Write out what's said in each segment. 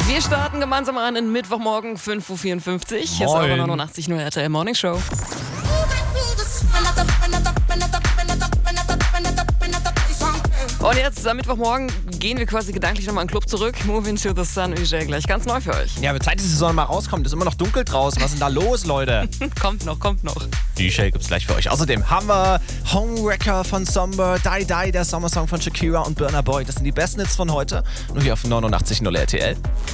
Wir starten gemeinsam an in Mittwochmorgen 5.54 Uhr. Hier ist eure 89.0 RTL Morning Show. Und jetzt am Mittwochmorgen gehen wir quasi gedanklich nochmal in den Club zurück. Moving to the Sun, UJ, gleich ganz neu für euch. Ja, aber Zeit, dass die Sonne mal rauskommt. Es ist immer noch dunkel draußen. Was ist denn da los, Leute? Kommt noch. DJ gibt's gleich für euch. Außerdem haben wir Homewrecker von Somber, Die Die, der Sommersong von Shakira und Burna Boy. Das sind die besten Hits von heute. Nur hier auf 89.0 RTL.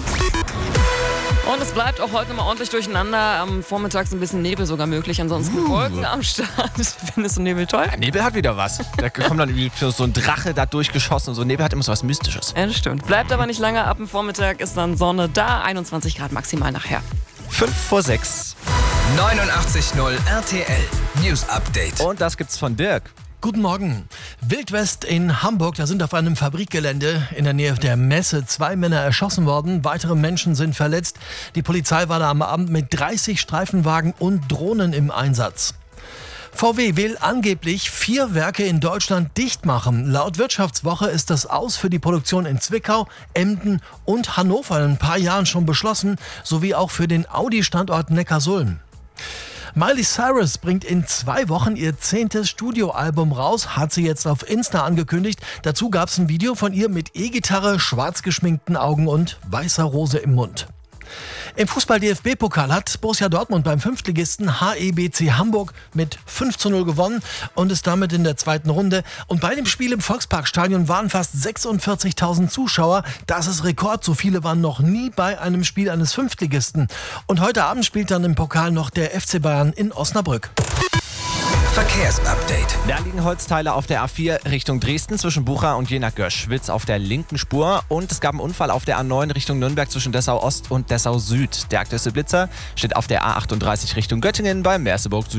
Und es bleibt auch heute mal ordentlich durcheinander. Am Vormittag ist ein bisschen Nebel sogar möglich. Ansonsten Wolken am Start. Findest du Nebel toll? Ja, Nebel hat wieder was. Da kommt dann irgendwie so ein Drache da durchgeschossen und so. Nebel hat immer so was Mystisches. Ja, das stimmt. Bleibt aber nicht lange. Ab dem Vormittag ist dann Sonne da. 21 Grad maximal nachher. 5:06. 89.0 RTL News Update. Und das gibt's von Dirk. Guten Morgen. Wildwest in Hamburg, da sind auf einem Fabrikgelände in der Nähe der Messe 2 Männer erschossen worden. Weitere Menschen sind verletzt. Die Polizei war da am Abend mit 30 Streifenwagen und Drohnen im Einsatz. VW will angeblich 4 Werke in Deutschland dicht machen. Laut Wirtschaftswoche ist das Aus für die Produktion in Zwickau, Emden und Hannover in ein paar Jahren schon beschlossen, sowie auch für den Audi-Standort Neckarsulm. Miley Cyrus bringt in 2 Wochen ihr 10. Studioalbum raus, hat sie jetzt auf Insta angekündigt. Dazu gab es ein Video von ihr mit E-Gitarre, schwarz geschminkten Augen und weißer Rose im Mund. Im Fußball-DFB-Pokal hat Borussia Dortmund beim Fünftligisten HEBC Hamburg mit 5:0 gewonnen und ist damit in der zweiten Runde. Und bei dem Spiel im Volksparkstadion waren fast 46.000 Zuschauer. Das ist Rekord. So viele waren noch nie bei einem Spiel eines Fünftligisten. Und heute Abend spielt dann im Pokal noch der FC Bayern in Osnabrück. Verkehrsupdate. Da liegen Holzteile auf der A4 Richtung Dresden zwischen Bucha und Jena-Göschwitz auf der linken Spur. Und es gab einen Unfall auf der A9 Richtung Nürnberg zwischen Dessau Ost und Dessau Süd. Der aktuelle Blitzer steht auf der A38 Richtung Göttingen bei Merseburg Süd.